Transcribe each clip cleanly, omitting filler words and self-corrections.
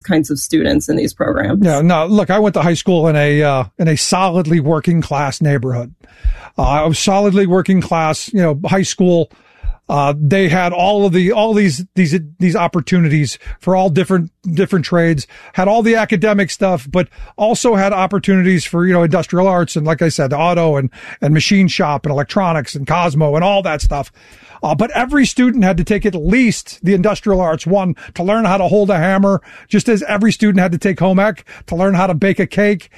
kinds of students in these programs. Yeah, no, look, I went to high school in a solidly working class neighborhood. I was solidly working class, high school. They had all these opportunities for all different trades, had all the academic stuff, but also had opportunities for, industrial arts. And like I said, auto and machine shop and electronics and Cosmo and all that stuff. But every student had to take at least the industrial arts one to learn how to hold a hammer, just as every student had to take home ec to learn how to bake a cake.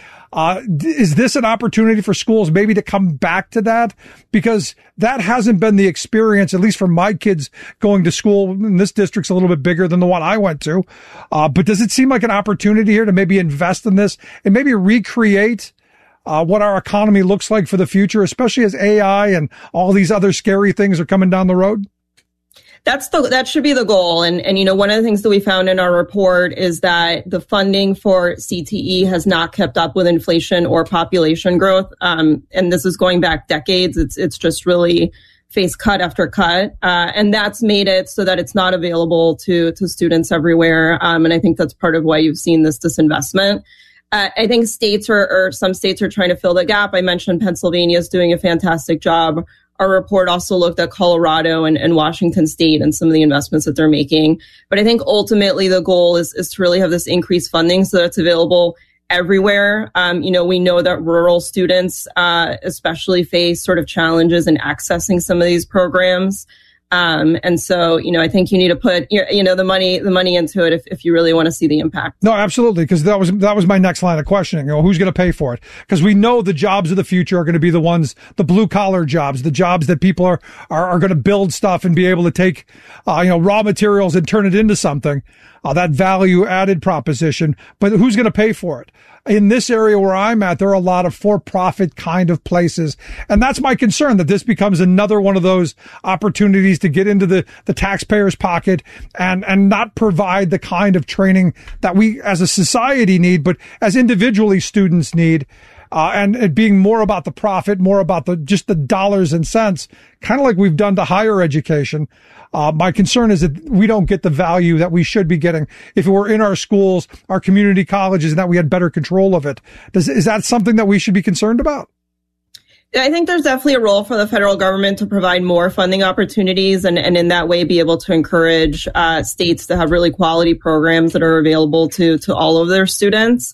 Is this an opportunity for schools maybe to come back to that? Because that hasn't been the experience, at least for my kids going to school. And this district's a little bit bigger than the one I went to. But does it seem like an opportunity here to maybe invest in this and maybe recreate what our economy looks like for the future, especially as AI and all these other scary things are coming down the road? That should be the goal. And one of the things that we found in our report is that the funding for CTE has not kept up with inflation or population growth. And this is going back decades. It's just really faced cut after cut. And that's made it so that it's not available to students everywhere. And I think that's part of why you've seen this disinvestment. I think some states are trying to fill the gap. I mentioned Pennsylvania is doing a fantastic job. Our report also looked at Colorado and Washington State and some of the investments that they're making. But I think ultimately the goal is to really have this increased funding so that it's available everywhere. We know that rural students especially face sort of challenges in accessing some of these programs. And so, I think you need to put, the money into it if you really want to see the impact. No, absolutely. Because that was my next line of questioning. Who's going to pay for it? Because we know the jobs of the future are going to be the ones, the blue collar jobs, the jobs that people are going to build stuff and be able to take, raw materials and turn it into something, that value added proposition. But who's going to pay for it? In this area where I'm at, there are a lot of for-profit kind of places. And that's my concern, that this becomes another one of those opportunities to get into the taxpayer's pocket and not provide the kind of training that we as a society need, but as individually students need. And it being more about the profit, more about just the dollars and cents, kind of like we've done to higher education. My concern is that we don't get the value that we should be getting if it were in our schools, our community colleges, and that we had better control of it. Is that something that we should be concerned about? I think there's definitely a role for the federal government to provide more funding opportunities and in that way be able to encourage states to have really quality programs that are available to all of their students.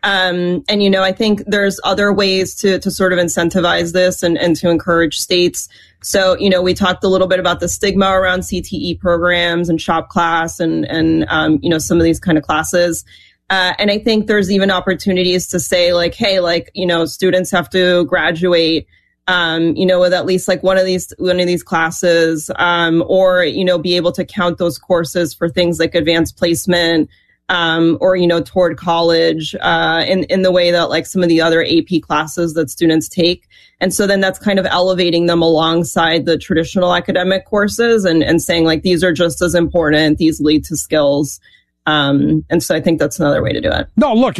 I think there's other ways to sort of incentivize this and to encourage states. So, we talked a little bit about the stigma around CTE programs and shop class and some of these kind of classes. And I think there's even opportunities to say students have to graduate, with at least like one of these classes, or, be able to count those courses for things like advanced placement, or toward college, in the way that like some of the other AP classes that students take. And so then that's kind of elevating them alongside the traditional academic courses and saying like, these are just as important. These lead to skills. And so I think that's another way to do it. No, look,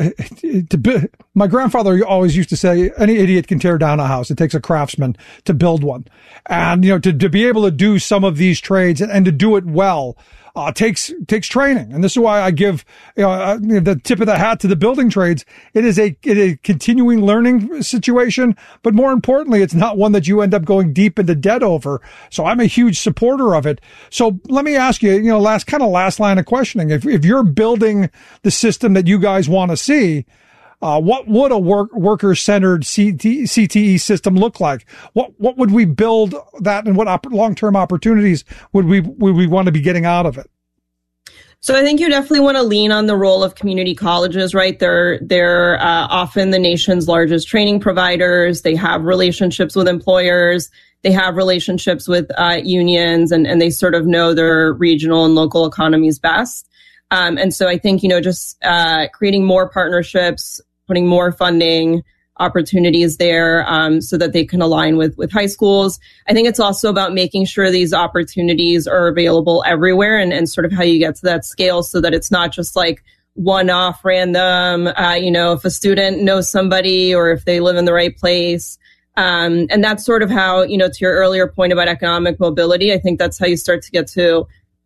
my grandfather always used to say, any idiot can tear down a house. It takes a craftsman to build one. And, to be able to do some of these trades and to do it well, takes training. And this is why I give, the tip of the hat to the building trades. It is a continuing learning situation, but more importantly, it's not one that you end up going deep into debt over. So I'm a huge supporter of it. So let me ask you, last line of questioning. If you're building the system that you guys want to see, what would a worker-centered CTE system look like? What would we build that, and what long-term opportunities would we want to be getting out of it? So I think you definitely want to lean on the role of community colleges, right? They're often the nation's largest training providers. They have relationships with employers. They have relationships with unions, and they sort of know their regional and local economies best. And so I think, just creating more partnerships, putting more funding opportunities there, so that they can align with high schools. I think it's also about making sure these opportunities are available everywhere and sort of how you get to that scale so that it's not just like one-off random, if a student knows somebody or if they live in the right place. And that's sort of how, to your earlier point about economic mobility, I think that's how you start to get to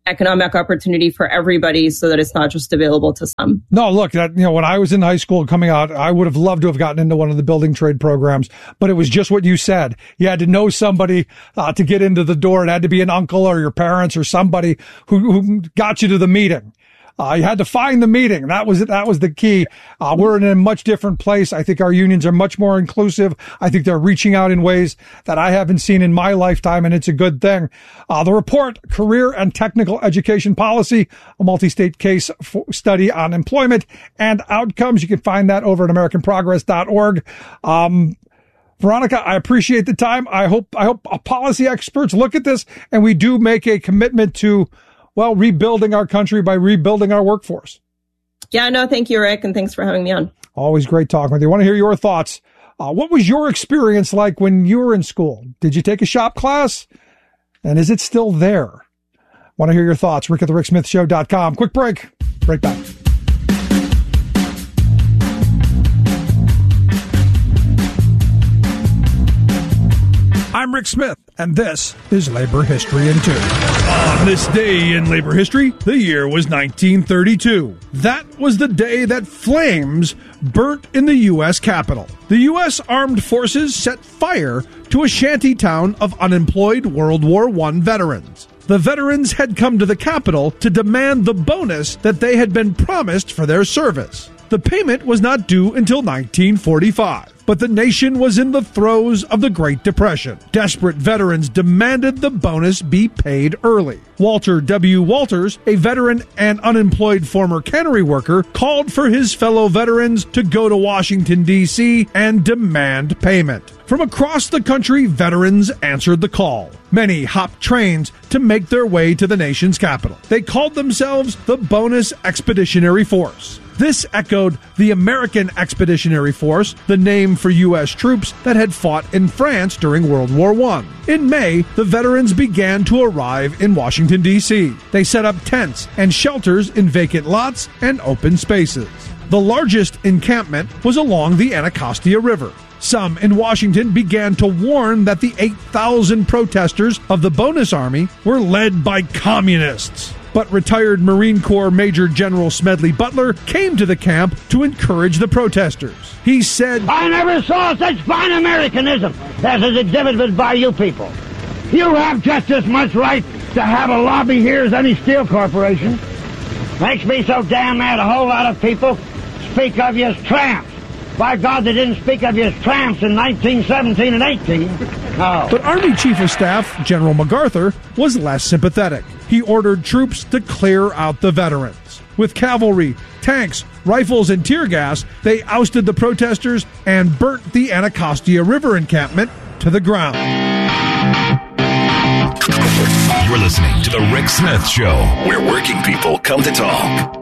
economic opportunity for everybody so that it's not just available to some. No, look, when I was in high school coming out, I would have loved to have gotten into one of the building trade programs, but it was just what you said. You had to know somebody to get into the door. It had to be an uncle or your parents or somebody who got you to the meeting. You had to find the meeting. That was the key. We're in a much different place. I think our unions are much more inclusive. I think they're reaching out in ways that I haven't seen in my lifetime, and it's a good thing. The report, Career and Technical Education Policy, a multi-state case study on employment and outcomes. You can find that over at AmericanProgress.org. Veronica, I appreciate the time. I hope policy experts look at this and we do make a commitment to rebuilding our country by rebuilding our workforce. Yeah, no, thank you, Rick, and thanks for having me on. Always great talking with you. I want to hear your thoughts. What was your experience like when you were in school? Did you take a shop class? And is it still there? Want to hear your thoughts. Rick at thericksmithshow.com. Quick break. Right back. I'm Rick Smith, and this is Labor History in 2. On this day in labor history, the year was 1932. That was the day that flames burnt in the U.S. Capitol. The U.S. Armed Forces set fire to a shanty town of unemployed World War I veterans. The veterans had come to the Capitol to demand the bonus that they had been promised for their service. The payment was not due until 1945. But the nation was in the throes of the Great Depression. Desperate veterans demanded the bonus be paid early. Walter W. Walters, a veteran and unemployed former cannery worker, called for his fellow veterans to go to Washington, D.C. and demand payment. From across the country, veterans answered the call. Many hopped trains to make their way to the nation's capital. They called themselves the Bonus Expeditionary Force. This echoed the American Expeditionary Force, the name for U.S. troops that had fought in France during World War I. In May, the veterans began to arrive in Washington, D.C. They set up tents and shelters in vacant lots and open spaces. The largest encampment was along the Anacostia River. Some in Washington began to warn that the 8,000 protesters of the Bonus Army were led by communists. But retired Marine Corps Major General Smedley Butler came to the camp to encourage the protesters. He said, "I never saw such fine Americanism as is exhibited by you people. You have just as much right to have a lobby here as any steel corporation. Makes me so damn mad a whole lot of people speak of you as tramps. By God, they didn't speak of you as tramps in 1917 and 18. No." But Army Chief of Staff General MacArthur was less sympathetic. He ordered troops to clear out the veterans. With cavalry, tanks, rifles, and tear gas, they ousted the protesters and burnt the Anacostia River encampment to the ground. You're listening to The Rick Smith Show, where working people come to talk.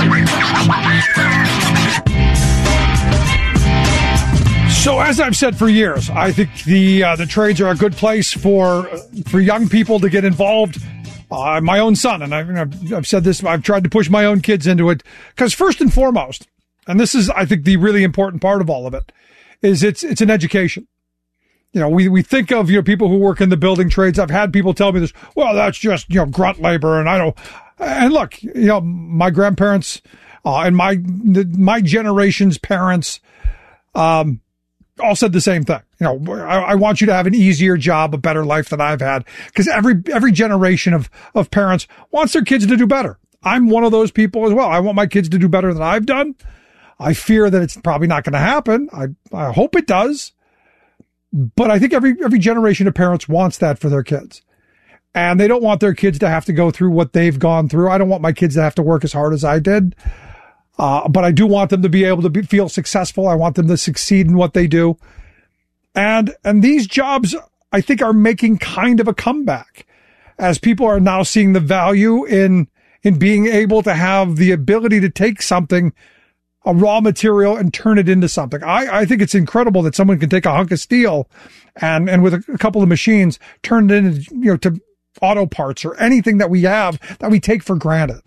So as I've said for years, I think the trades are a good place for young people to get involved. My own son, and I've said this, I've tried to push my own kids into it, because first and foremost, and this is, I think, the really important part of all of it, is it's an education. We think of, people who work in the building trades. I've had people tell me this, well, that's just, grunt labor. And look, my grandparents, and my generation's parents, all said the same thing. I want you to have an easier job, a better life than I've had, because every generation of parents wants their kids to do better. I'm one of those people as well. I want my kids to do better than I've done. I fear that it's probably not going to happen. I hope it does. But I think every generation of parents wants that for their kids. And they don't want their kids to have to go through what they've gone through. I don't want my kids to have to work as hard as I did. But I do want them to be able to feel successful. I want them to succeed in what they do. And these jobs, I think, are making kind of a comeback, as people are now seeing the value in being able to have the ability to take something, a raw material, and turn it into something. I think it's incredible that someone can take a hunk of steel and with a couple of machines turn it into, to auto parts or anything that we have that we take for granted.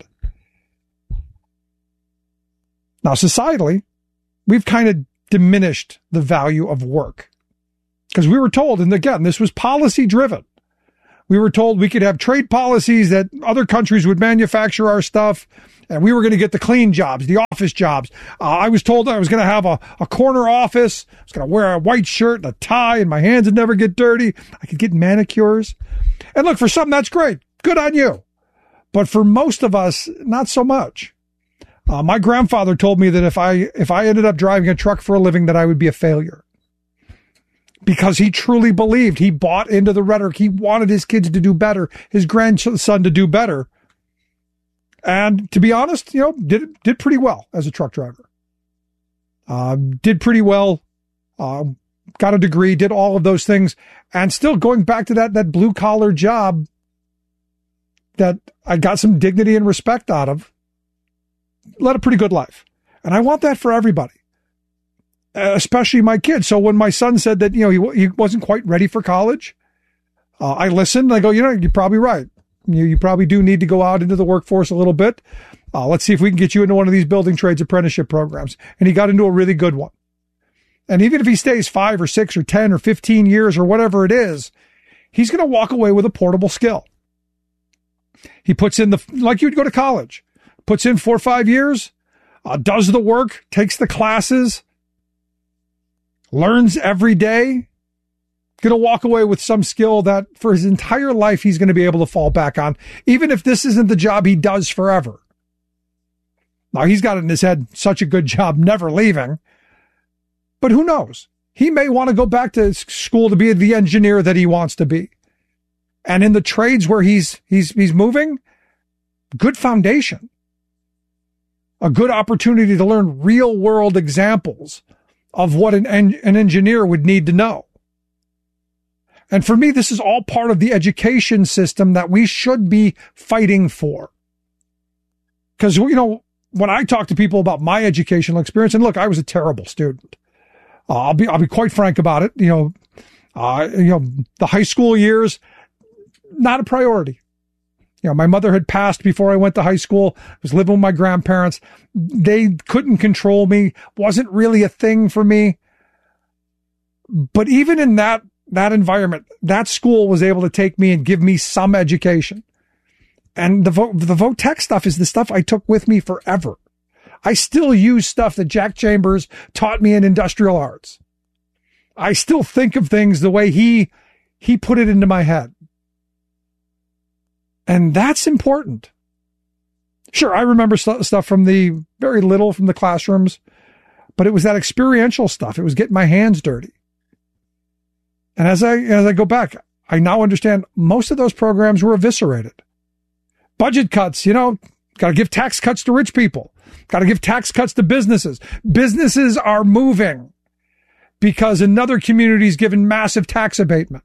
Now, societally, we've kind of diminished the value of work, because we were told, and again, this was policy driven. We were told we could have trade policies that other countries would manufacture our stuff, and we were going to get the clean jobs, the office jobs. I was told I was going to have a corner office. I was going to wear a white shirt and a tie, and my hands would never get dirty. I could get manicures. And look, for some, that's great. Good on you. But for most of us, not so much. My grandfather told me that if I ended up driving a truck for a living, that I would be a failure. Because he truly believed, he bought into the rhetoric. He wanted his kids to do better, his grandson to do better. And to be honest, did pretty well as a truck driver. Did pretty well, got a degree, did all of those things. And still going back to that blue collar job that I got some dignity and respect out of, led a pretty good life. And I want that for everybody. Especially my kids. So when my son said that, he wasn't quite ready for college, I listened. I go, you're probably right. You probably do need to go out into the workforce a little bit. Let's see if we can get you into one of these building trades apprenticeship programs. And he got into a really good one. And even if he stays 5 or 6 or 10 or 15 years or whatever it is, he's going to walk away with a portable skill. He puts in like you'd go to college, puts in 4 or 5 years, does the work, takes the classes, learns every day, going to walk away with some skill that for his entire life he's going to be able to fall back on, even if this isn't the job he does forever. Now, he's got it in his head, such a good job, never leaving. But who knows? He may want to go back to school to be the engineer that he wants to be. And in the trades where he's moving, good foundation. A good opportunity to learn real world examples of what an engineer would need to know. And for me, this is all part of the education system that we should be fighting for. Because, when I talk to people about my educational experience, and look, I was a terrible student. I'll be quite frank about it. The high school years, not a priority. My mother had passed before I went to high school. I was living with my grandparents. They couldn't control me. Wasn't really a thing for me. But even in that environment, that school was able to take me and give me some education. And the Votech stuff is the stuff I took with me forever. I still use stuff that Jack Chambers taught me in industrial arts. I still think of things the way he put it into my head. And that's important. Sure, I remember stuff from very little from the classrooms, but it was that experiential stuff. It was getting my hands dirty. And as I go back, I now understand most of those programs were eviscerated. Budget cuts, got to give tax cuts to rich people. Got to give tax cuts to businesses. Businesses are moving because another community is given massive tax abatement.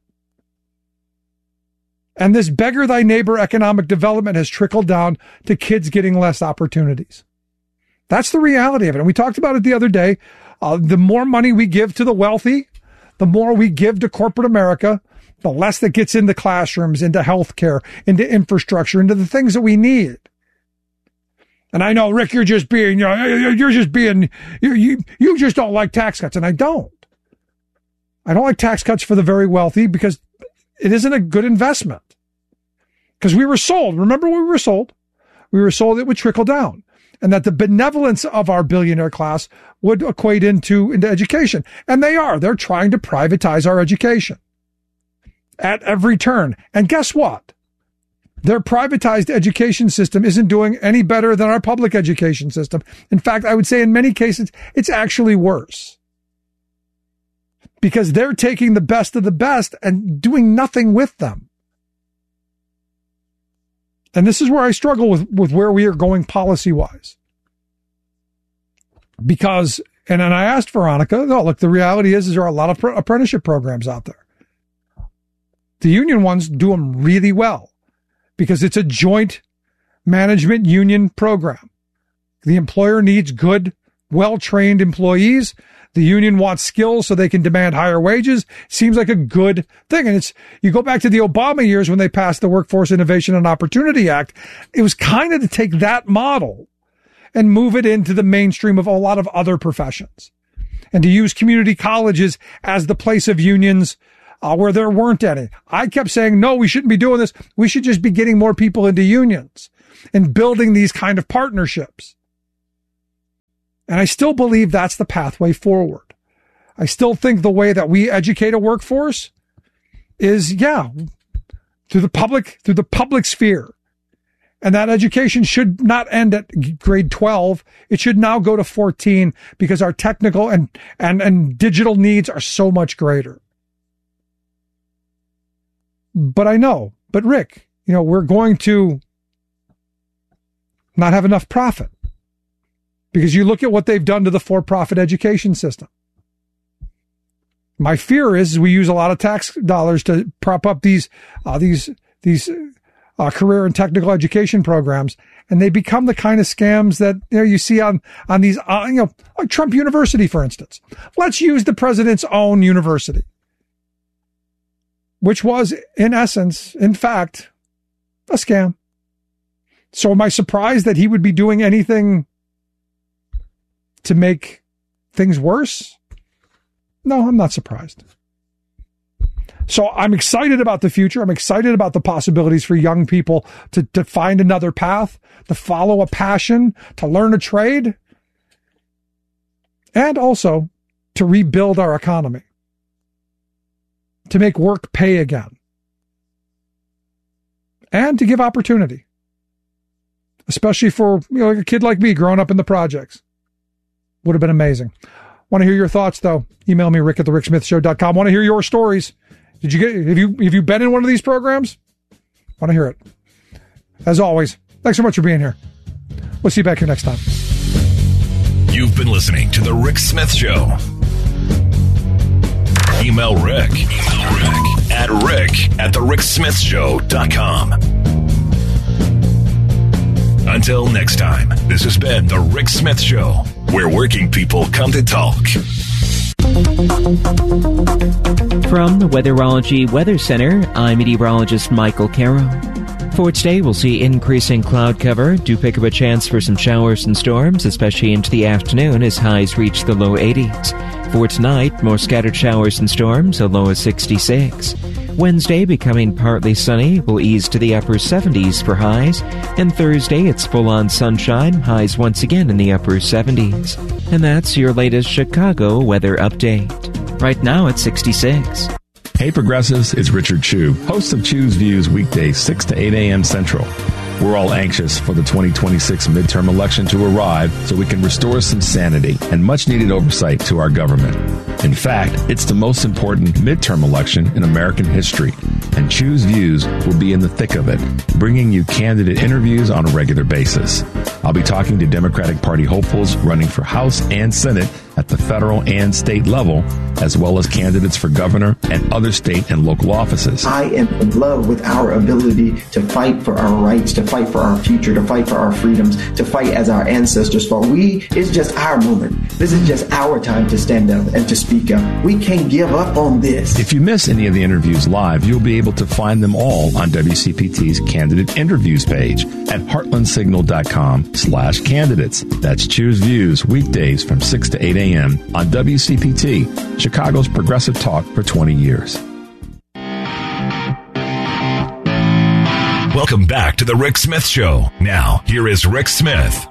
And this beggar thy neighbor economic development has trickled down to kids getting less opportunities. That's the reality of it. And we talked about it the other day. The more money we give to the wealthy, the more we give to corporate America, the less that gets into classrooms, into healthcare, into infrastructure, into the things that we need. And I know, Rick, you just don't like tax cuts. And I don't. I don't like tax cuts for the very wealthy because it isn't a good investment. Because we were sold. Remember what we were sold? We were sold it would trickle down and that the benevolence of our billionaire class would equate into education. And they are. They're trying to privatize our education at every turn. And guess what? Their privatized education system isn't doing any better than our public education system. In fact, I would say in many cases, it's actually worse. Because they're taking the best of the best and doing nothing with them. And this is where I struggle with where we are going policy-wise. Because, and I asked Veronica, look, the reality is there are a lot of apprenticeship programs out there. The union ones do them really well because it's a joint management union program. The employer needs good, well-trained employees. The union wants skills so they can demand higher wages. Seems like a good thing. And you go back to the Obama years when they passed the Workforce Innovation and Opportunity Act. It was kind of to take that model and move it into the mainstream of a lot of other professions and to use community colleges as the place of unions where there weren't any. I kept saying, no, we shouldn't be doing this. We should just be getting more people into unions and building these kind of partnerships. And I still believe that's the pathway forward. I still think the way that we educate a workforce is, through the public sphere. And that education should not end at grade 12. It should now go to 14 because our technical and digital needs are so much greater. But Rick, we're going to not have enough profit because you look at what they've done to the for-profit education system. My fear is we use a lot of tax dollars to prop up these career and technical education programs, and they become the kind of scams that you see on these like Trump University, for instance. Let's use the president's own university, which was in essence, in fact, a scam. So am I surprised that he would be doing anything to make things worse? No, I'm not surprised. So I'm excited about the future. I'm excited about the possibilities for young people to find another path, to follow a passion, to learn a trade, and also to rebuild our economy, to make work pay again, and to give opportunity, especially for a kid like me growing up in the projects. Would have been amazing. Want to hear your thoughts, though? Email me, rick@thericksmithshow.com. Want to hear your stories. Have you been in one of these programs? Want to hear it. As always, thanks so much for being here. We'll see you back here next time. You've been listening to The Rick Smith Show. Email Rick at rick@thericksmithshow.com. Until next time, this has been The Rick Smith Show, where working people come to talk. From the Weatherology Weather Center, I'm meteorologist Michael Carroll. For today, we'll see increasing cloud cover. Do pick up a chance for some showers and storms, especially into the afternoon as highs reach the low 80s. For tonight, more scattered showers and storms, a low of 66. Wednesday, becoming partly sunny, will ease to the upper 70s for highs. And Thursday, it's full-on sunshine, highs once again in the upper 70s. And that's your latest Chicago weather update. Right now, it's 66. Hey Progressives, it's Richard Chu, host of Chu's Views weekdays 6 to 8 a.m. Central. We're all anxious for the 2026 midterm election to arrive so we can restore some sanity and much-needed oversight to our government. In fact, it's the most important midterm election in American history, and Chu's Views will be in the thick of it, bringing you candidate interviews on a regular basis. I'll be talking to Democratic Party hopefuls running for House and Senate at the federal and state level, as well as candidates for governor and other state and local offices. I am in love with our ability to fight for our rights, to fight for our future, to fight for our freedoms, to fight as our ancestors fought. It's just our moment. This is just our time to stand up and to speak up. We can't give up on this. If you miss any of the interviews live, you'll be able to find them all on WCPT's candidate interviews page at heartlandsignal.com/candidates. That's Choose Views weekdays from 6 to 8 a.m. on WCPT, Chicago's progressive talk for 20 years. Welcome back to The Rick Smith Show. Now, here is Rick Smith.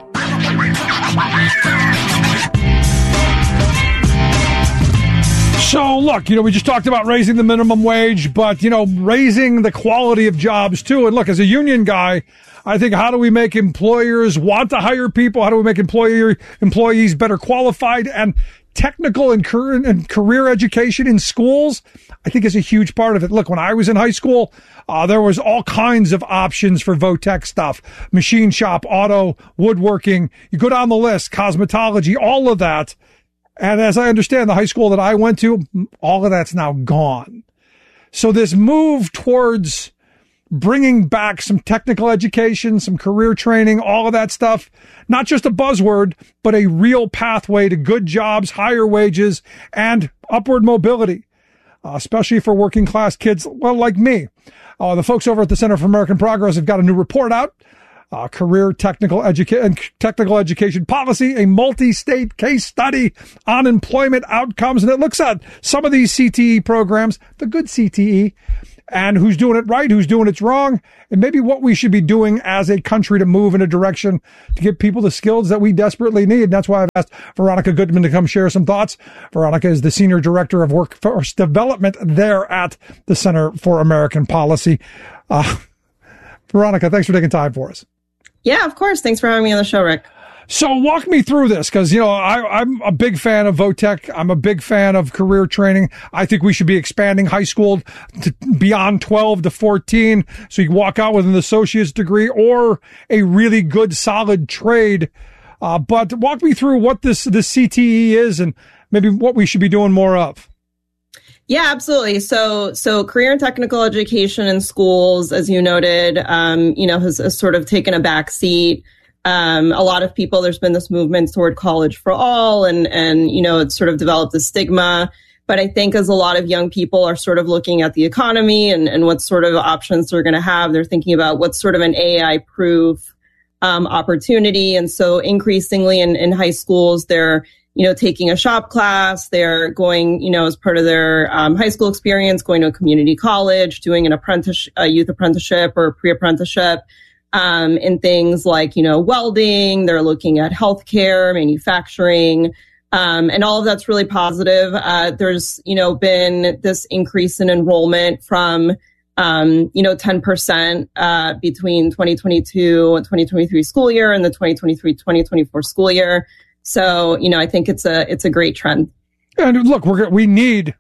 So, look, we just talked about raising the minimum wage, but, raising the quality of jobs, too. And look, as a union guy, I think, how do we make employers want to hire people? How do we make employees better qualified? And technical and career education in schools, I think, is a huge part of it. Look, when I was in high school, there was all kinds of options for VOTEC stuff, machine shop, auto, woodworking. You go down the list, cosmetology, all of that. And as I understand, the high school that I went to, all of that's now gone. So this move towards bringing back some technical education, some career training, all of that stuff, not just a buzzword, but a real pathway to good jobs, higher wages, and upward mobility, especially for working class kids, well, like me. The folks over at the Center for American Progress have got a new report out. career technical education policy, a multi-state case study on employment outcomes. And it looks at some of these CTE programs, the good CTE, and who's doing it right, who's doing it wrong, and maybe what we should be doing as a country to move in a direction to give people the skills that we desperately need. And that's why I've asked Veronica Goodman to come share some thoughts. Veronica is the Senior Director of Workforce Development there at the Center for American Policy. Veronica, thanks for taking time for us. Yeah, of course. Thanks for having me on the show, Rick. So walk me through this, because, I'm a big fan of VOTEC. I'm a big fan of career training. I think we should be expanding high school to beyond 12 to 14, so you can walk out with an associate's degree or a really good, solid trade. But walk me through what this CTE is and maybe what we should be doing more of. Yeah, absolutely. So career and technical education in schools, as you noted, has sort of taken a back seat. A lot of people, there's been this movement toward college for all, and it's sort of developed a stigma. But I think as a lot of young people are sort of looking at the economy and what sort of options they're going to have, they're thinking about what's sort of an AI-proof opportunity. And so increasingly in high schools, they're taking a shop class, they're going, as part of their high school experience, going to a community college, doing a youth apprenticeship or pre-apprenticeship. In things like, welding, they're looking at healthcare, manufacturing, and all of that's really positive. There's, been this increase in enrollment from, 10%, between 2022 and 2023 school year and the 2023-2024 school year. So, I think it's a great trend. And look, we need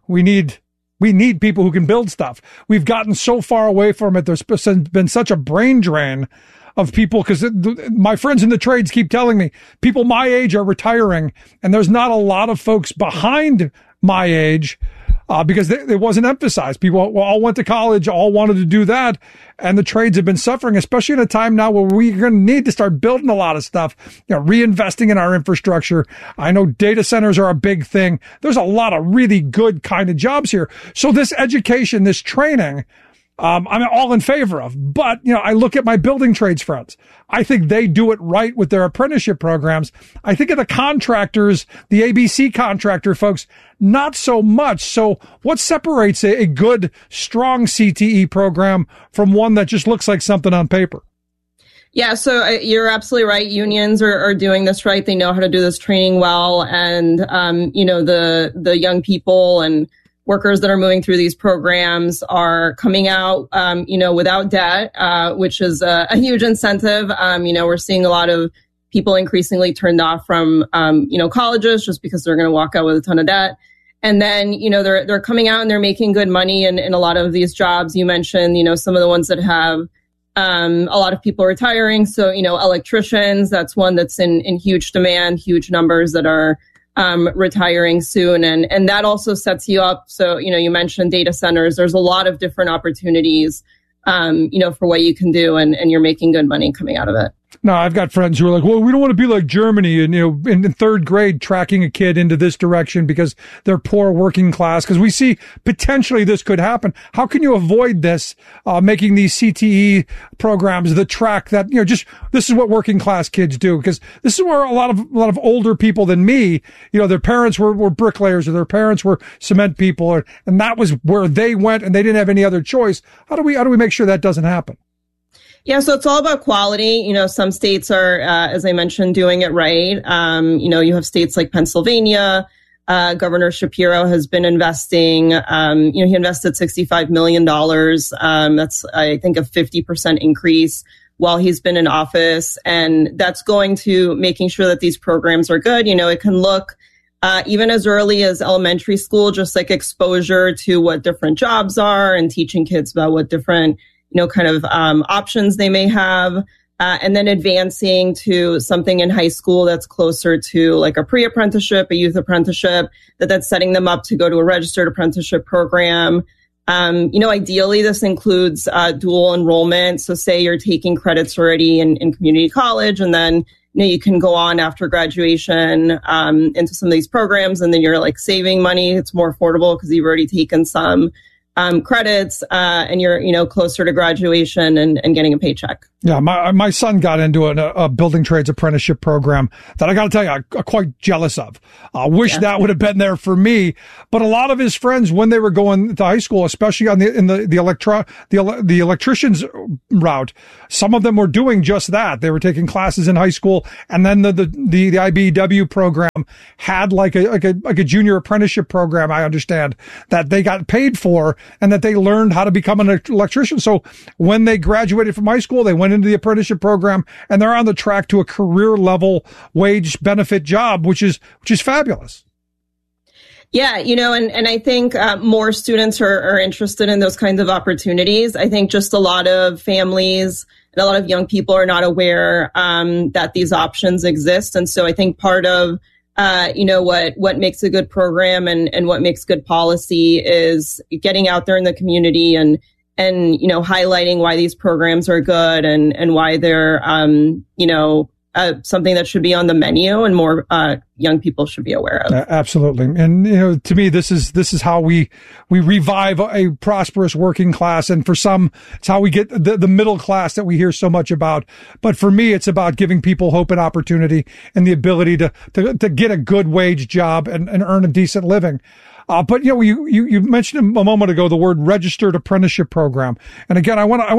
people who can build stuff. We've gotten so far away from it. There's been such a brain drain of people, because my friends in the trades keep telling me people my age are retiring, and there's not a lot of folks behind my age because it wasn't emphasized. People all went to college, all wanted to do that, and the trades have been suffering, especially in a time now where we're going to need to start building a lot of stuff, reinvesting in our infrastructure. I know data centers are a big thing. There's a lot of really good kind of jobs here. So this education, this training, I'm all in favor of. But, I look at my building trades friends. I think they do it right with their apprenticeship programs. I think of the contractors, the ABC contractor folks, not so much. So what separates a good, strong CTE program from one that just looks like something on paper? Yeah, so you're absolutely right. Unions are doing this right. They know how to do this training well. And, the young people and workers that are moving through these programs are coming out, without debt, which is a huge incentive. We're seeing a lot of people increasingly turned off from, colleges just because they're going to walk out with a ton of debt. And then, they're coming out and they're making good money in a lot of these jobs. You mentioned, some of the ones that have a lot of people retiring. So, electricians, that's one that's in huge demand, huge numbers that are retiring soon. And that also sets you up. So, you mentioned data centers. There's a lot of different opportunities, for what you can do, and you're making good money coming out of it. No, I've got friends who are like, well, we don't want to be like Germany and, in third grade tracking a kid into this direction because they're poor working class, because we see potentially this could happen. How can you avoid this, making these CTE programs the track that, this is what working class kids do? Because this is where a lot of older people than me, their parents were bricklayers or their parents were cement people, and that was where they went and they didn't have any other choice. How do we make sure that doesn't happen? Yeah, so it's all about quality. Some states are, as I mentioned, doing it right. You have states like Pennsylvania. Governor Shapiro has been investing. He invested $65 million. That's, I think, a 50% increase while he's been in office. And that's going to making sure that these programs are good. It can look even as early as elementary school, just like exposure to what different jobs are and teaching kids about what different options they may have, and then advancing to something in high school that's closer to like a pre-apprenticeship, a youth apprenticeship, that's setting them up to go to a registered apprenticeship program. Ideally, this includes dual enrollment. So say you're taking credits already in community college, and then you can go on after graduation into some of these programs, and then you're like saving money. It's more affordable because you've already taken some credits, and you're, closer to graduation and getting a paycheck. Yeah, my son got into a building trades apprenticeship program that I got to tell you, I'm quite jealous of. I wish that would have been there for me. But a lot of his friends, when they were going to high school, especially in the electrician's route, some of them were doing just that. They were taking classes in high school, and then the IBEW program had like a junior apprenticeship program, I understand, that they got paid for and that they learned how to become an electrician. So when they graduated from high school, they went into the apprenticeship program, and they're on the track to a career level wage benefit job, which is fabulous. Yeah, and I think more students are interested in those kinds of opportunities. I think just a lot of families and a lot of young people are not aware that these options exist. And so I think part of what makes a good program and what makes good policy is getting out there in the community and highlighting why these programs are good and why they're, something that should be on the menu and more young people should be aware of. Absolutely. And, to me, this is how we revive a prosperous working class. And for some, it's how we get the middle class that we hear so much about. But for me, it's about giving people hope and opportunity and the ability to get a good wage job and earn a decent living. But you mentioned a moment ago the word registered apprenticeship program, and again,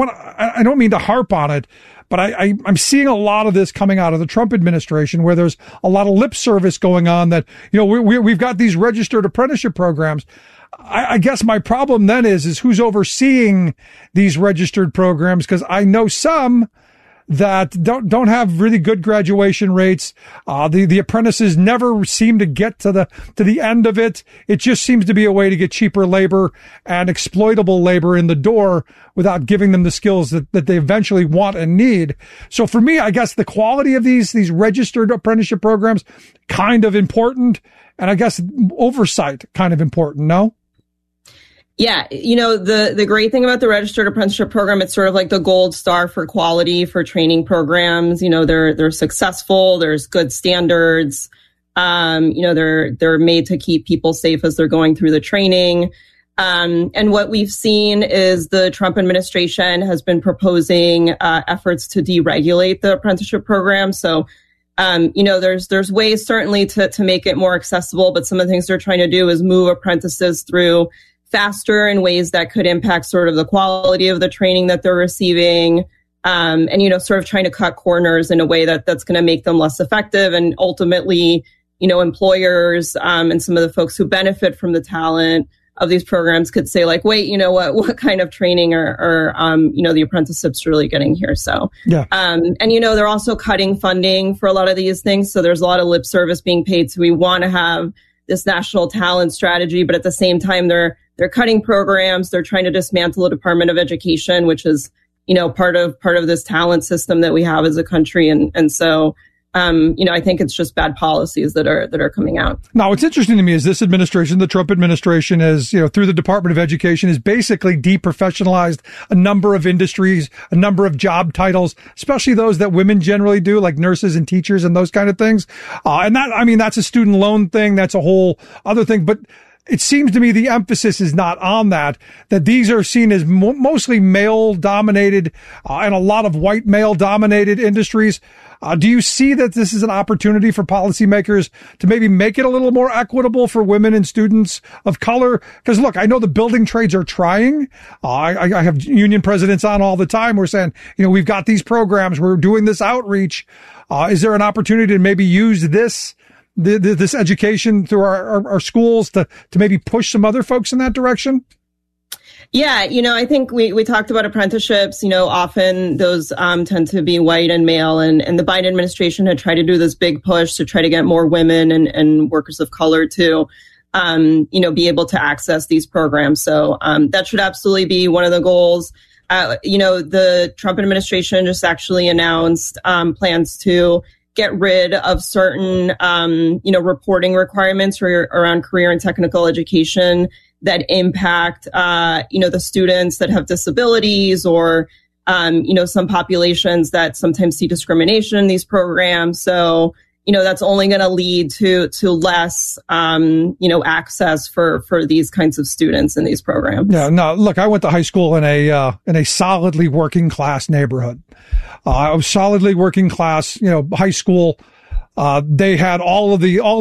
I don't mean to harp on it, but I'm seeing a lot of this coming out of the Trump administration, where there's a lot of lip service going on that we've got these registered apprenticeship programs. I guess my problem then is who's overseeing these registered programs, because I know some that don't have really good graduation rates. The apprentices never seem to get to the end of it. It just seems to be a way to get cheaper labor and exploitable labor in the door without giving them the skills that they eventually want and need. So for me, I guess the quality of these registered apprenticeship programs kind of important, and I guess oversight kind of important, no? Yeah, the great thing about the registered apprenticeship program, it's sort of like the gold star for quality for training programs. They're successful. There's good standards. They're made to keep people safe as they're going through the training. And what we've seen is the Trump administration has been proposing efforts to deregulate the apprenticeship program. So, there's ways certainly to make it more accessible, but some of the things they're trying to do is move apprentices through faster in ways that could impact sort of the quality of the training that they're receiving, and sort of trying to cut corners in a way that's going to make them less effective. And ultimately, employers and some of the folks who benefit from the talent of these programs could say, like, wait, what kind of training are the apprenticeships really getting here? So, yeah. And they're also cutting funding for a lot of these things. So there's a lot of lip service being paid. So we want to have this national talent strategy, but at the same time, they're cutting programs. They're trying to dismantle the Department of Education, which is, part of this talent system that we have as a country. And so, I think it's just bad policies that are coming out. Now, what's interesting to me is this administration, the Trump administration, is, through the Department of Education, is basically deprofessionalized a number of industries, a number of job titles, especially those that women generally do, like nurses and teachers and those kind of things. And that's a student loan thing. That's a whole other thing. But it seems to me the emphasis is not on that these are seen as mostly male-dominated and a lot of white male-dominated industries. Do you see that this is an opportunity for policymakers to maybe make it a little more equitable for women and students of color? Because, look, I know the building trades are trying. I have union presidents on all the time. We're saying, we've got these programs. We're doing this outreach. Is there an opportunity to maybe use this education through our schools to maybe push some other folks in that direction? Yeah, I think we talked about apprenticeships. Often those tend to be white and male, and the Biden administration had tried to do this big push to try to get more women and workers of color to, be able to access these programs. So that should absolutely be one of the goals. The Trump administration just actually announced plans to get rid of certain, reporting requirements around career and technical education that impact, the students that have disabilities or, some populations that sometimes see discrimination in these programs. So, that's only going to lead to less, access for these kinds of students in these programs. Yeah, no, look, I went to high school in a solidly working class neighborhood. I was solidly working class, high school. They had all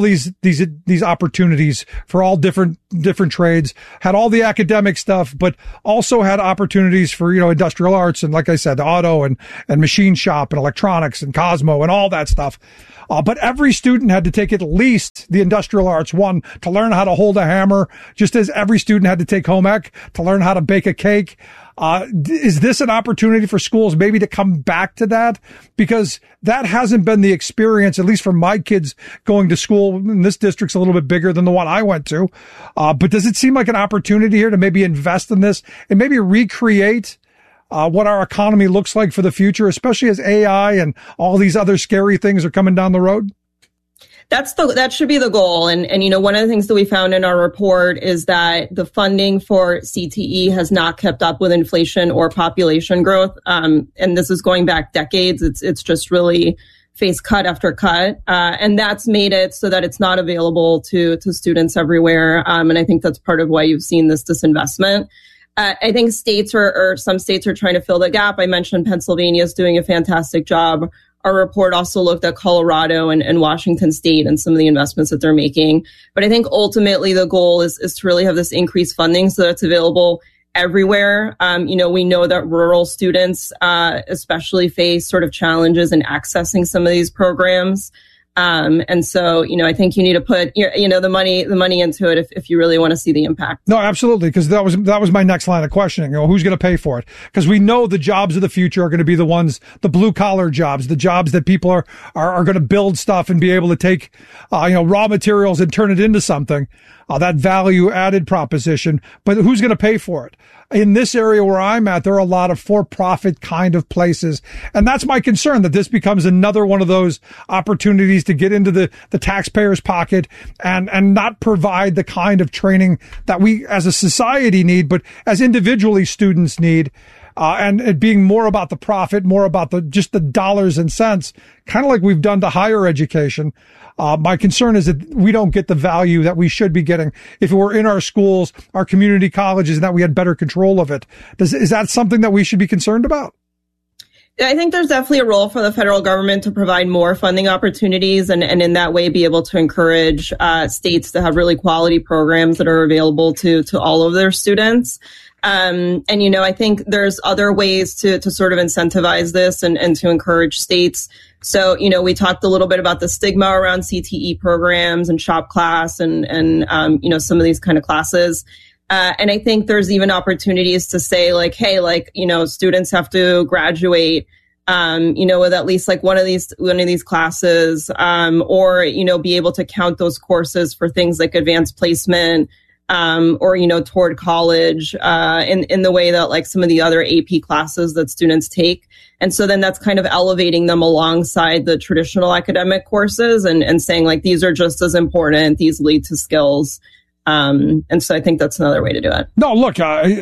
these opportunities for all different trades, had all the academic stuff, but also had opportunities for, industrial arts. And like I said, auto and machine shop and electronics and Cosmo and all that stuff. But every student had to take at least the industrial arts one to learn how to hold a hammer, just as every student had to take home ec to learn how to bake a cake. Is this an opportunity for schools maybe to come back to that? Because that hasn't been the experience, at least for my kids going to school. And this district's a little bit bigger than the one I went to. But does it seem like an opportunity here to maybe invest in this and maybe recreate what our economy looks like for the future, especially as AI and all these other scary things are coming down the road? That should be the goal. And one of the things that we found in our report is that the funding for CTE has not kept up with inflation or population growth. And this is going back decades. It's just really faced cut after cut. And that's made it so that it's not available to students everywhere. And I think that's part of why you've seen this disinvestment. I think some states are trying to fill the gap. I mentioned Pennsylvania is doing a fantastic job. Our report also looked at Colorado and Washington State and some of the investments that they're making. But I think ultimately the goal is to really have this increased funding so that it's available everywhere. We know that rural students especially face sort of challenges in accessing some of these programs. And so, I think you need to put the money into it if you really want to see the impact. No, absolutely. Because that was my next line of questioning. Who's going to pay for it? Because we know the jobs of the future are going to be the blue collar jobs, the jobs that people are going to build stuff and be able to take, raw materials and turn it into something. That value added proposition, but who's going to pay for it? In this area where I'm at, there are a lot of for-profit kind of places. And that's my concern, that this becomes another one of those opportunities to get into the taxpayer's pocket and not provide the kind of training that we as a society need, but as individually students need. And it being more about the profit, more about just the dollars and cents, kind of like we've done to higher education. My concern is that we don't get the value that we should be getting if it were in our schools, our community colleges, and that we had better control of it. Is that something that we should be concerned about? I think there's definitely a role for the federal government to provide more funding opportunities and in that way be able to encourage states to have really quality programs that are available to all of their students. I think there's other ways to sort of incentivize this and to encourage states. So, we talked a little bit about the stigma around CTE programs and shop class and some of these kind of classes. And I think there's even opportunities to say like, hey, students have to graduate, with at least like one of these classes, or, be able to count those courses for things like advanced placement, or toward college, in the way that like some of the other AP classes that students take. And so then that's kind of elevating them alongside the traditional academic courses and saying like, these are just as important. These lead to skills. And so I think that's another way to do it. No, look,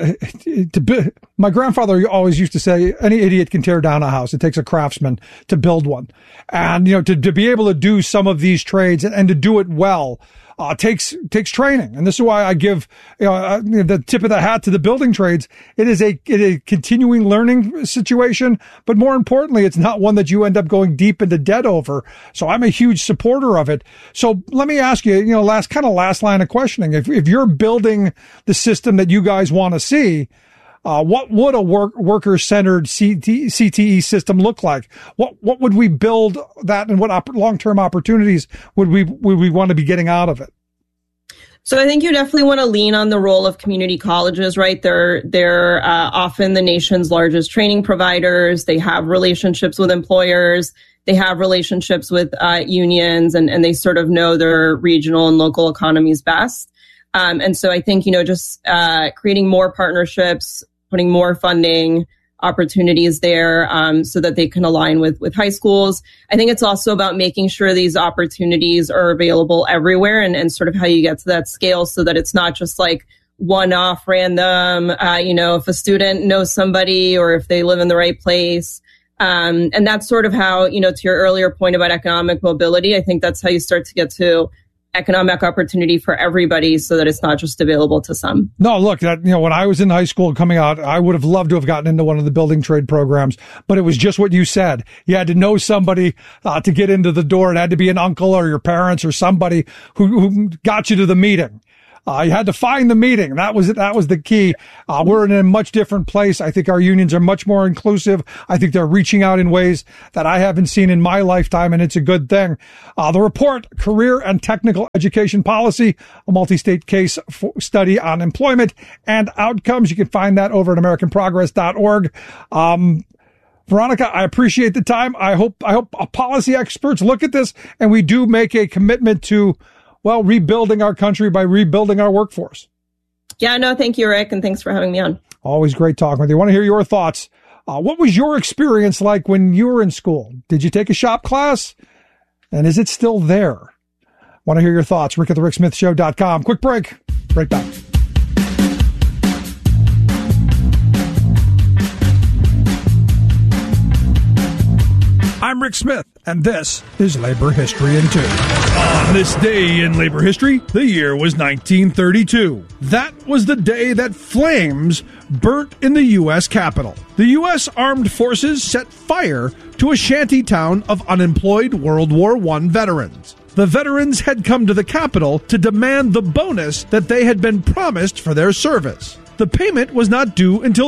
my grandfather always used to say, any idiot can tear down a house. It takes a craftsman to build one. And, to be able to do some of these trades and to do it well, takes training. And this is why I give, the tip of the hat to the building trades. It is a continuing learning situation, but more importantly, it's not one that you end up going deep into debt over. So I'm a huge supporter of it. So let me ask you, last line of questioning. If you're building the system that you guys want to see, what would a worker-centered CTE system look like? What would we build that, and what long-term opportunities would we want to be getting out of it? So I think you definitely want to lean on the role of community colleges, right? They're often the nation's largest training providers. They have relationships with employers. They have relationships with unions, and they sort of know their regional and local economies best. And so I think, just creating more partnerships, putting more funding opportunities there so that they can align with high schools. I think it's also about making sure these opportunities are available everywhere and sort of how you get to that scale so that it's not just like one-off random, if a student knows somebody or if they live in the right place. And that's sort of how, to your earlier point about economic mobility, I think that's how you start to get to economic opportunity for everybody so that it's not just available to some. No, look, when I was in high school coming out, I would have loved to have gotten into one of the building trade programs, but it was just what you said. You had to know somebody to get into the door. It had to be an uncle or your parents or somebody who got you to the meeting. You had to find the meeting. That was the key. We're in a much different place. I think our unions are much more inclusive. I think they're reaching out in ways that I haven't seen in my lifetime, and it's a good thing. The report, Career and Technical Education Policy, a multi-state case study on employment and outcomes. You can find that over at AmericanProgress.org. Veronica, I appreciate the time. I hope policy experts look at this and we do make a commitment to rebuilding our country by rebuilding our workforce. Yeah, no, thank you, Rick, and thanks for having me on. Always great talking with you. I want to hear your thoughts. What was your experience like when you were in school? Did you take a shop class? And is it still there? I want to hear your thoughts. Rick at the RickSmithShow.com. Quick break. Right back. I'm Rick Smith, and this is Labor History in 2. On this day in labor history, the year was 1932. That was the day that flames burnt in the U.S. Capitol. The U.S. Armed Forces set fire to a shanty town of unemployed World War I veterans. The veterans had come to the Capitol to demand the bonus that they had been promised for their service. The payment was not due until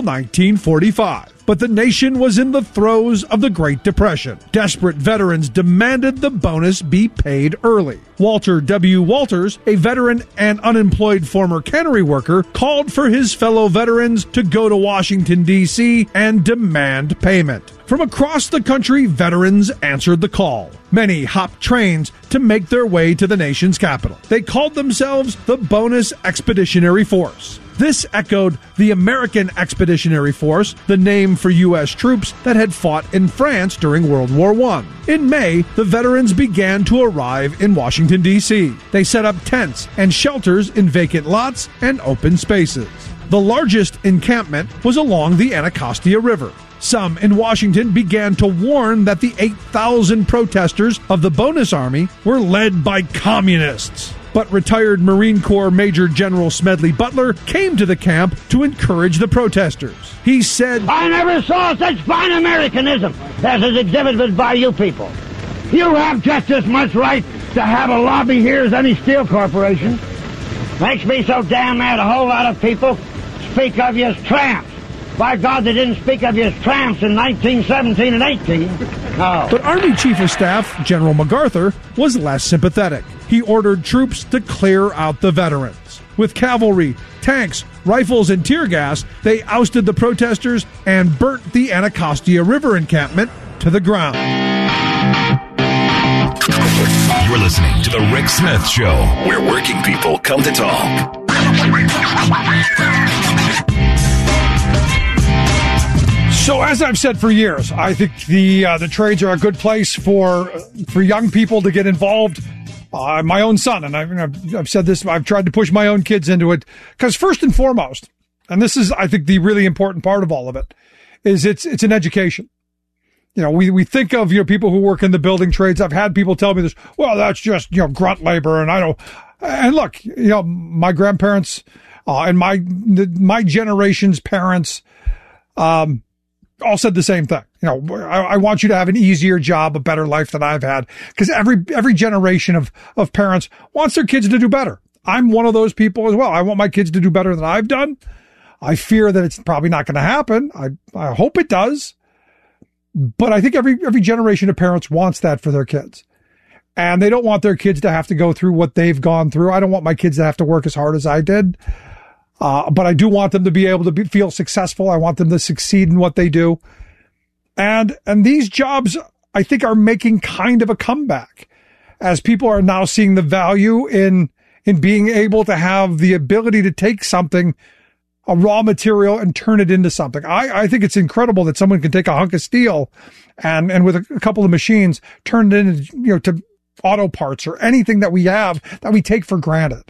1945, but the nation was in the throes of the Great Depression. Desperate veterans demanded the bonus be paid early. Walter W. Walters, a veteran and unemployed former cannery worker, called for his fellow veterans to go to Washington, D.C. and demand payment. From across the country, veterans answered the call. Many hopped trains to make their way to the nation's capital. They called themselves the Bonus Expeditionary Force. This echoed the American Expeditionary Force, the name for U.S. troops that had fought in France during World War I. In May, the veterans began to arrive in Washington, D.C. They set up tents and shelters in vacant lots and open spaces. The largest encampment was along the Anacostia River. Some in Washington began to warn that the 8,000 protesters of the Bonus Army were led by communists. But retired Marine Corps Major General Smedley Butler came to the camp to encourage the protesters. He said, I never saw such fine Americanism as is exhibited by you people. You have just as much right to have a lobby here as any steel corporation. Makes me so damn mad a whole lot of people speak of you as tramps. By God, they didn't speak of you as tramps in 1917 and 18. No. But Army Chief of Staff General MacArthur was less sympathetic. He ordered troops to clear out the veterans. With cavalry, tanks, rifles, and tear gas, they ousted the protesters and burnt the Anacostia River encampment to the ground. You're listening to The Rick Smith Show, where working people come to talk. So as I've said for years, I think the trades are a good place for young people to get involved. My own son, and I've said this, I've tried to push my own kids into it, because first and foremost, and this is, I think, the really important part of all of it, is it's an education. We think of, people who work in the building trades. I've had people tell me this, well, that's just, grunt labor. And look, my grandparents, and my generation's parents, all said the same thing. I want you to have an easier job, a better life than I've had, because every generation of parents wants their kids to do better. I'm one of those people as well. I want my kids to do better than I've done. I fear that it's probably not going to happen. I hope it does. But I think every generation of parents wants that for their kids. And they don't want their kids to have to go through what they've gone through. I don't want my kids to have to work as hard as I did. But I do want them to be able to feel successful. I want them to succeed in what they do. And these jobs, I think, are making kind of a comeback, as people are now seeing the value in being able to have the ability to take something, a raw material, and turn it into something. I think it's incredible that someone can take a hunk of steel and with a couple of machines turn it into, to auto parts or anything that we have that we take for granted.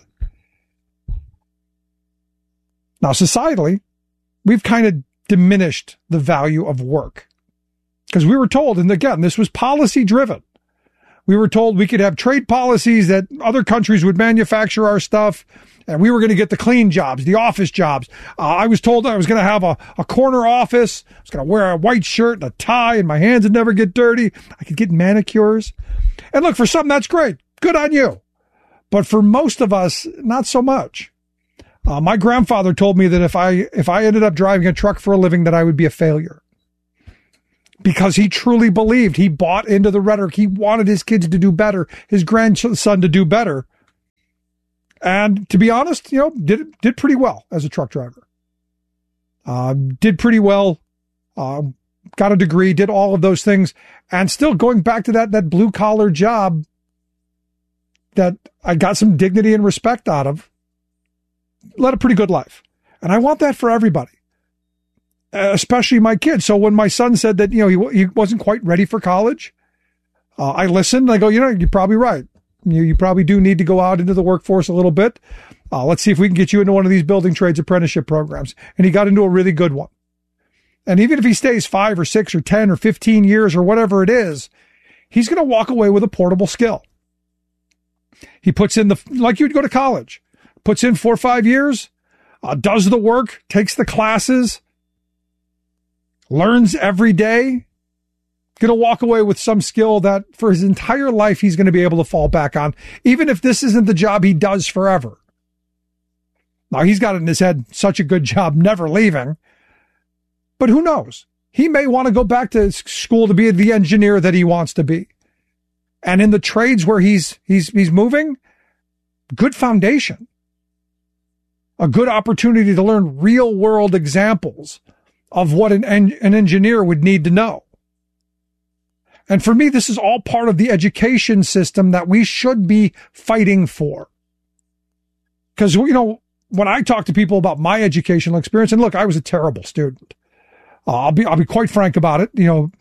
Now, societally, we've kind of diminished the value of work. Because we were told, and again, this was policy driven. We were told we could have trade policies that other countries would manufacture our stuff, and we were going to get the clean jobs, the office jobs. I was told I was going to have a corner office. I was going to wear a white shirt and a tie, and my hands would never get dirty. I could get manicures. And look, for some, that's great. Good on you. But for most of us, not so much. My grandfather told me that if I ended up driving a truck for a living, that I would be a failure. Because he truly believed, he bought into the rhetoric. He wanted his kids to do better, his grandson to do better. And to be honest, did pretty well as a truck driver. Did pretty well, got a degree, did all of those things. And still going back to that blue collar job that I got some dignity and respect out of, led a pretty good life. And I want that for everybody. Especially my kids. So when my son said that, he wasn't quite ready for college, I listened. I go, you're probably right. You probably do need to go out into the workforce a little bit. Let's see if we can get you into one of these building trades apprenticeship programs. And he got into a really good one. And even if he stays 5 or 6 or 10 or 15 years or whatever it is, he's going to walk away with a portable skill. He puts in like you'd go to college, puts in 4 or 5 years, does the work, takes the classes, learns every day, going to walk away with some skill that for his entire life he's going to be able to fall back on, even if this isn't the job he does forever. Now, he's got it in his head, such a good job, never leaving. But who knows? He may want to go back to school to be the engineer that he wants to be. And in the trades where he's moving, good foundation. A good opportunity to learn real world examples of what an engineer would need to know. And for me, this is all part of the education system that we should be fighting for. Because, when I talk to people about my educational experience, and look, I was a terrible student. I'll be quite frank about it. The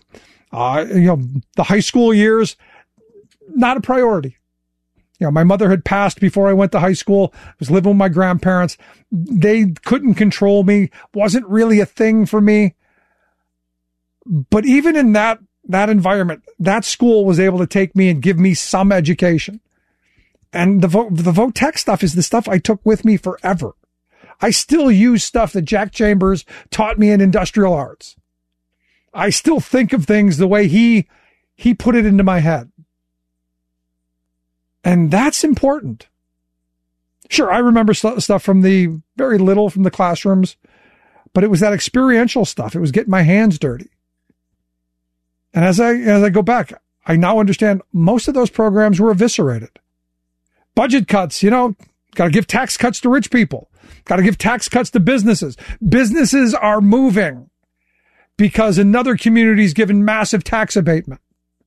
high school years, not a priority. My mother had passed before I went to high school. I was living with my grandparents. They couldn't control me. Wasn't really a thing for me. But even in that environment, that school was able to take me and give me some education. And the Vote Tech stuff is the stuff I took with me forever. I still use stuff that Jack Chambers taught me in industrial arts. I still think of things the way he put it into my head. And that's important. Sure, I remember stuff from very little from the classrooms, but it was that experiential stuff. It was getting my hands dirty. And as I go back, I now understand most of those programs were eviscerated. Budget cuts, got to give tax cuts to rich people. Got to give tax cuts to businesses. Businesses are moving because another community is given massive tax abatement.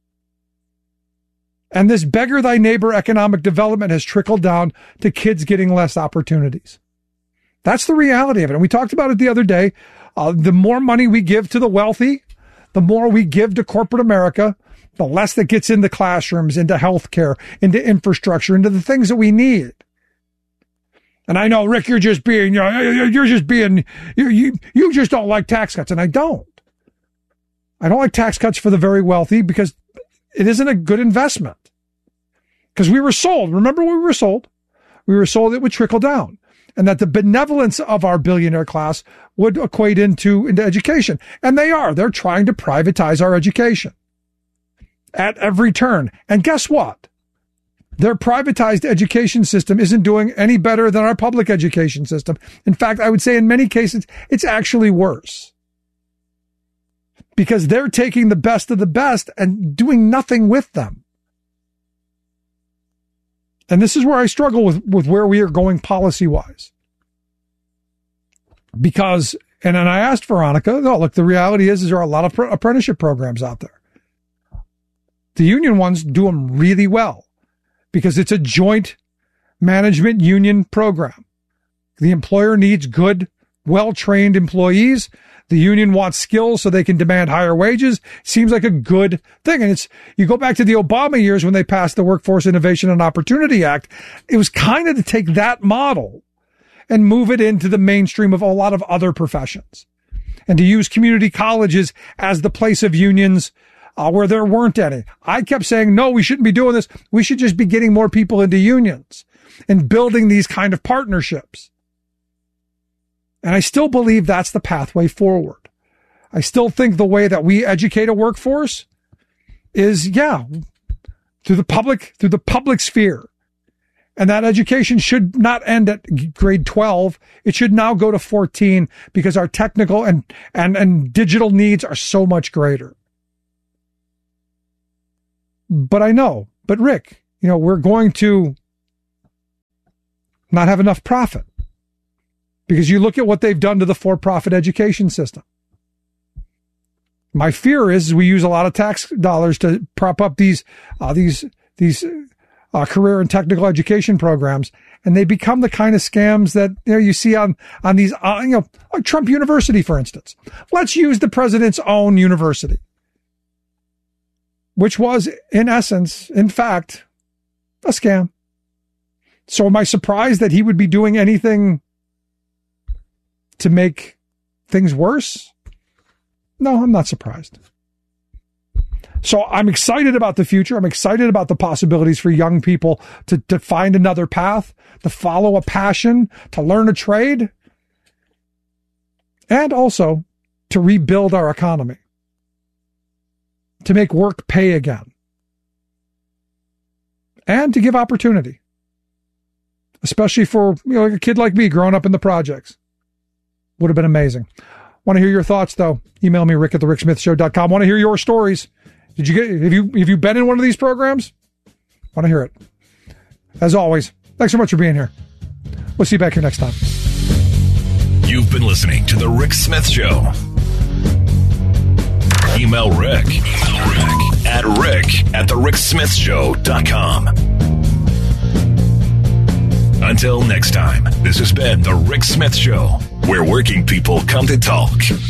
And this beggar thy neighbor economic development has trickled down to kids getting less opportunities. That's the reality of it. And we talked about it the other day. The more money we give to the wealthy, the more we give to corporate America, the less that gets into classrooms, into healthcare, into infrastructure, into the things that we need. And I know, Rick, you just don't like tax cuts. And I don't. I don't like tax cuts for the very wealthy because it isn't a good investment. Because we were sold. Remember what we were sold? We were sold it would trickle down and that the benevolence of our billionaire class would equate into education. And they are. They're trying to privatize our education at every turn. And guess what? Their privatized education system isn't doing any better than our public education system. In fact, I would say in many cases, it's actually worse. Because they're taking the best of the best and doing nothing with them. And this is where I struggle with where we are going policy-wise. Because, and I asked Veronica, look, the reality is there are a lot of apprenticeship programs out there. The union ones do them really well because it's a joint management union program. The employer needs good, well-trained employees. The union wants skills so they can demand higher wages. Seems like a good thing. And you go back to the Obama years when they passed the Workforce Innovation and Opportunity Act. It was kind of to take that model and move it into the mainstream of a lot of other professions. and to use community colleges as the place of unions where there weren't any. I kept saying, no, we shouldn't be doing this. We should just be getting more people into unions and building these kind of partnerships. And I still believe that's the pathway forward. I still think the way that we educate a workforce is, through the public sphere. And that education should not end at grade 12. It should now go to 14 because our technical and digital needs are so much greater. But Rick, we're going to not have enough profit because you look at what they've done to the for-profit education system. My fear is we use a lot of tax dollars to prop up these career and technical education programs, and they become the kind of scams that you see on these like Trump University, for instance. Let's use the president's own university, which was in essence, in fact, a scam. So am I surprised that he would be doing anything to make things worse? No, I'm not surprised. So I'm excited about the future. I'm excited about the possibilities for young people to find another path, to follow a passion, to learn a trade, and also to rebuild our economy, to make work pay again, and to give opportunity, especially for like a kid like me growing up in the projects. Would have been amazing. Want to hear your thoughts, though? Email me, rick@thericksmithshow.com. Want to hear your stories. Have you been in one of these programs? Want to hear it. As always, thanks so much for being here. We'll see you back here next time. You've been listening to The Rick Smith Show. Email Rick at rick@thericksmithshow.com. Until next time, this has been The Rick Smith Show, where working people come to talk.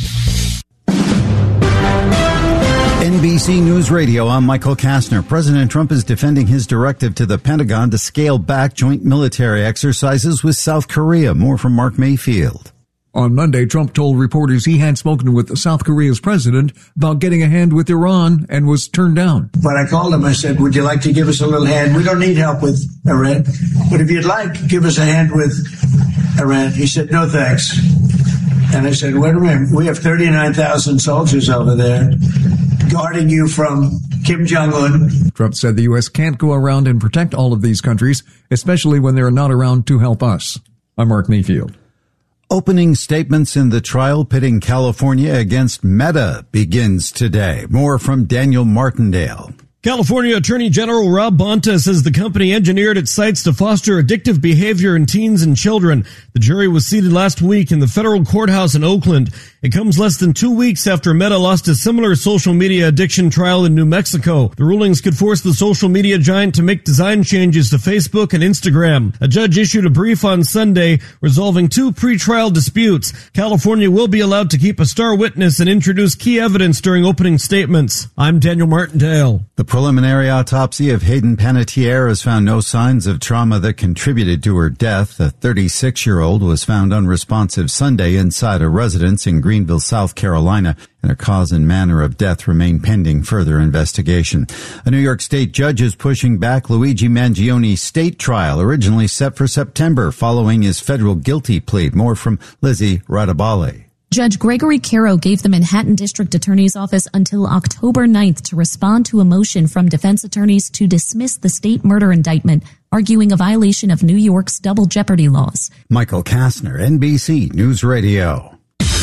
NBC News Radio, I'm Michael Kastner. President Trump is defending his directive to the Pentagon to scale back joint military exercises with South Korea. More from Mark Mayfield. On Monday, Trump told reporters he had spoken with South Korea's president about getting a hand with Iran and was turned down. When I called him, I said, would you like to give us a little hand? We don't need help with Iran, but if you'd like, give us a hand with Iran. He said, no, thanks. And I said, wait a minute, we have 39,000 soldiers over there guarding you from Kim Jong-un. Trump said the U.S. can't go around and protect all of these countries, especially when they're not around to help us. I'm Mark Mayfield. Opening statements in the trial pitting California against Meta begins today. More from Daniel Martindale. California Attorney General Rob Bonta says the company engineered its sites to foster addictive behavior in teens and children. The jury was seated last week in the federal courthouse in Oakland. It comes less than 2 weeks after Meta lost a similar social media addiction trial in New Mexico. The rulings could force the social media giant to make design changes to Facebook and Instagram. A judge issued a brief on Sunday resolving 2 pretrial disputes. California will be allowed to keep a star witness and introduce key evidence during opening statements. I'm Daniel Martindale. The preliminary autopsy of Hayden Panettiere has found no signs of trauma that contributed to her death. The 36-year-old was found unresponsive Sunday inside a residence in Greenville, South Carolina, and her cause and manner of death remain pending further investigation. A New York State judge is pushing back Luigi Mangioni's state trial, originally set for September, following his federal guilty plea. More from Lizzie Radabale. Judge Gregory Caro gave the Manhattan District Attorney's Office until October 9th to respond to a motion from defense attorneys to dismiss the state murder indictment, arguing a violation of New York's double jeopardy laws. Michael Kastner, NBC News Radio.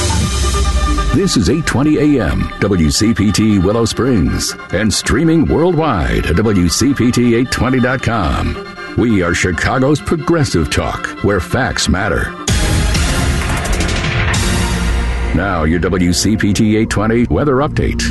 This is 8:20 a.m. WCPT Willow Springs and streaming worldwide at WCPT820.com. We are Chicago's progressive talk, where facts matter. Now, your WCPT 820 weather update.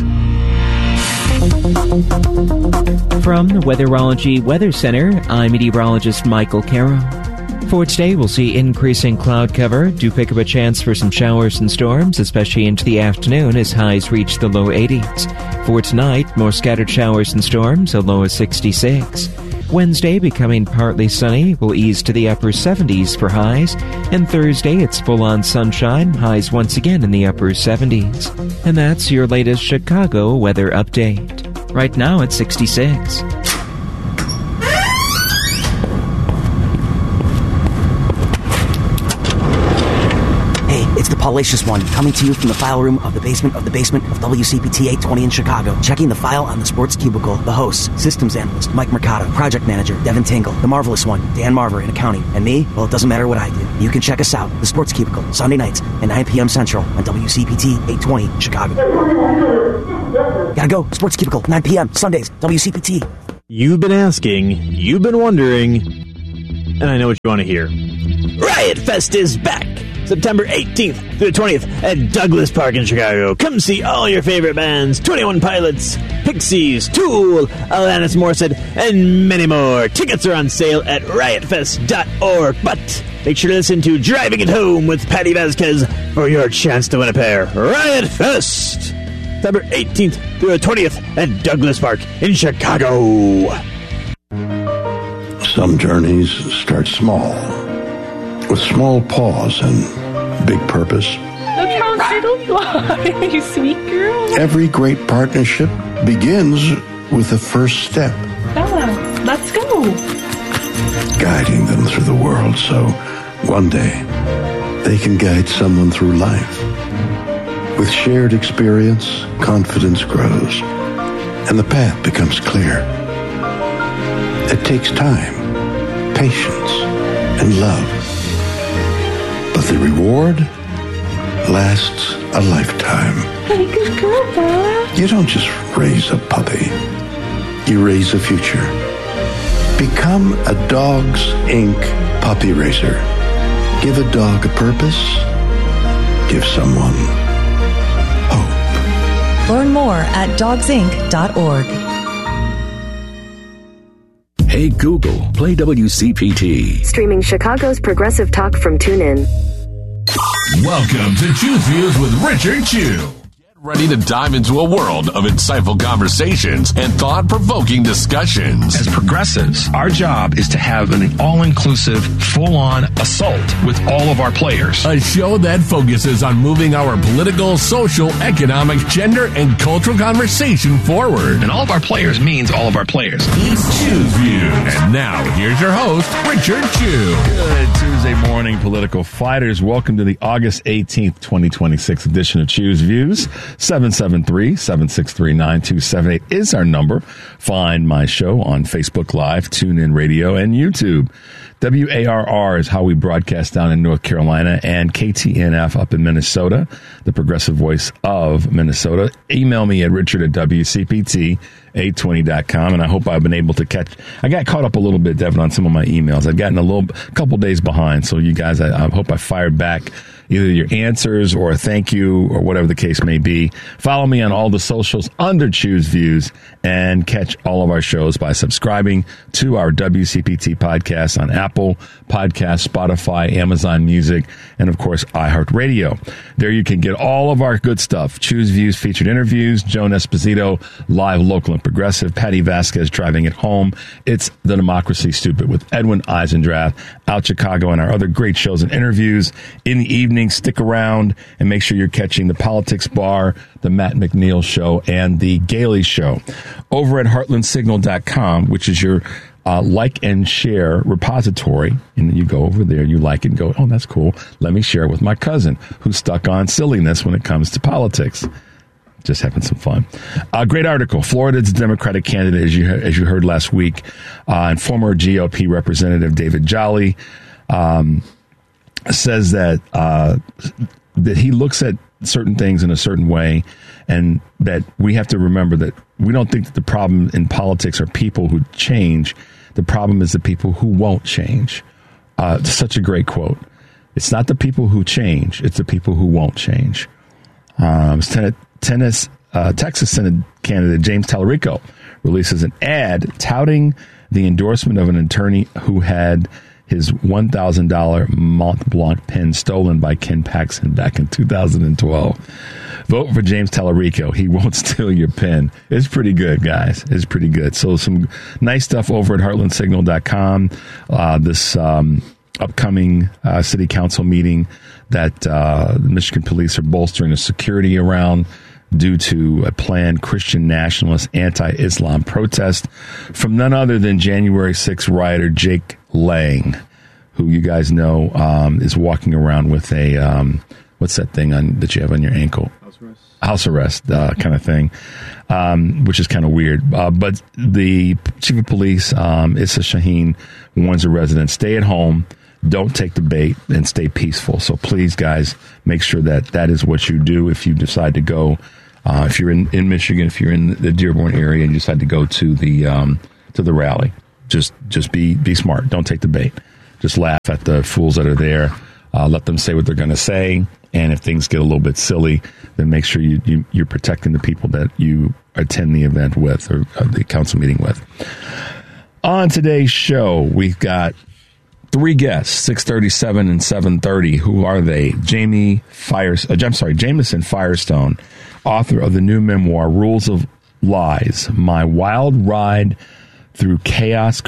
From the Weatherology Weather Center, I'm meteorologist Michael Caro. For today, we'll see increasing cloud cover. Do pick up a chance for some showers and storms, especially into the afternoon as highs reach the low 80s. For tonight, more scattered showers and storms, a low of 66. Wednesday becoming partly sunny, will ease to the upper 70s for highs, and Thursday it's full-on sunshine, highs once again in the upper 70s. And that's your latest Chicago weather update. Right now it's 66. It's the Paulacious One, coming to you from the file room of the basement of WCPT 820 in Chicago. Checking the file on the Sports Cubicle, the hosts, systems analyst Mike Mercado, project manager Devin Tingle, the marvelous one, Dan Marver in accounting, and me, well, it doesn't matter what I do. You can check us out, the Sports Cubicle, Sunday nights at 9 p.m. Central on WCPT 820 in Chicago. Gotta go, Sports Cubicle, 9 p.m. Sundays, WCPT. You've been asking, you've been wondering, and I know what you want to hear. Riot Fest is back! September 18th through the 20th at Douglas Park in Chicago. Come see all your favorite bands, 21 Pilots, Pixies, Tool, Alanis Morissette, and many more. Tickets are on sale at riotfest.org. But make sure to listen to Driving It Home with Patty Vasquez for your chance to win a pair. Riot Fest! September 18th through the 20th at Douglas Park in Chicago. Some journeys start small, with small pause and big purpose. Look how little you are, you sweet girl. Every great partnership begins with the first step. Bella, let's go. Guiding them through the world so one day they can guide someone through life. With shared experience, confidence grows, and the path becomes clear. It takes time, patience, and love. But the reward lasts a lifetime. Hey, good girl, Bella. You don't just raise a puppy. You raise a future. Become a Dogs Inc. puppy raiser. Give a dog a purpose. Give someone hope. Learn more at dogsinc.org. Hey Google, play WCPT. Streaming Chicago's progressive talk from TuneIn. Welcome to Choose Views with Richard Chew. Ready to dive into a world of insightful conversations and thought-provoking discussions. As progressives, our job is to have an all-inclusive, full-on assault with all of our players. A show that focuses on moving our political, social, economic, gender, and cultural conversation forward. And all of our players means all of our players. It's Choose Views. And now, here's your host, Richard Chew. Good Tuesday morning, political fighters. Welcome to the August 18th, 2026 edition of Choose Views. 773-763-9278 is our number. Find my show on Facebook Live, TuneIn Radio, and YouTube. WARR is how we broadcast down in North Carolina, and KTNF up in Minnesota, the progressive voice of Minnesota. Email me at richard@WCPT820.com, and I hope I've been able to I got caught up a little bit, Devin, on some of my emails. I've gotten a couple days behind, so you guys, I hope I fired back either your answers or a thank you or whatever the case may be. Follow me on all the socials under Choose Views and catch all of our shows by subscribing to our WCPT podcast on Apple Podcasts, Spotify, Amazon Music, and of course, iHeartRadio. There you can get all of our good stuff. Choose Views featured interviews, Joan Esposito, live, local, and progressive, Patty Vasquez driving it home. It's The Democracy Stupid with Edwin Eisendrath, Out Chicago, and our other great shows and interviews in the evening. Stick around and make sure you're catching the Politics Bar, the Matt McNeil Show, and the Gailey Show over at heartlandsignal.com, which is your like and share repository. And you go over there, you like it and go, oh, that's cool. Let me share it with my cousin who's stuck on silliness when it comes to politics. Just having some fun. Great article. Florida's Democratic candidate, as you heard last week, and former GOP Representative David Jolly, says that he looks at certain things in a certain way, and that we have to remember that we don't think that the problem in politics are people who change. The problem is the people who won't change. Such a great quote. It's not the people who change, it's the people who won't change. Texas Senate candidate James Tallarico releases an ad touting the endorsement of an attorney who had his $1,000 Mont Blanc pen stolen by Ken Paxton back in 2012. Vote for James Tallarico. He won't steal your pen. It's pretty good, guys. It's pretty good. So some nice stuff over at heartlandsignal.com. This upcoming city council meeting that the Michigan police are bolstering the security around due to a planned Christian nationalist anti-Islam protest from none other than January 6th rioter Jake Lang, who you guys know is walking around with a, what's that thing that you have on your ankle? House arrest kind of thing, which is kind of weird. But the chief of police, Issa Shaheen, warns the residents, stay at home, don't take the bait, and stay peaceful. So please, guys, make sure that is what you do if you decide to go. If you're in Michigan, if you're in the Dearborn area and you decide to go to the rally, just be smart. Don't take the bait. Just laugh at the fools that are there. Let them say what they're going to say. And if things get a little bit silly, then make sure you're protecting the people that you attend the event with or the council meeting with. On today's show, we've got 3 guests, 6:37 and 7:30. Who are they? Jameson Firestone, author of the new memoir, Rules of Lies, My Wild Ride Through Chaos,